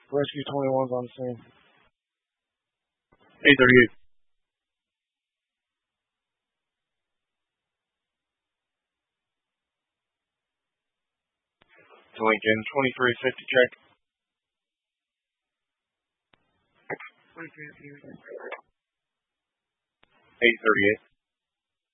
Rescue 21's on the scene. 838. To Lincoln, 2350 check. 838.